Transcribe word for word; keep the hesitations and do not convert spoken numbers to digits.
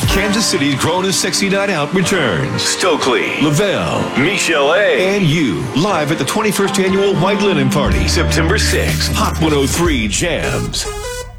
Kansas City's Grown and Sexy Night Out returns. Stokely, Lavelle, Michelle A. and you, live at the twenty-first Annual White Linen Party, September sixth. Hot one oh three Jams.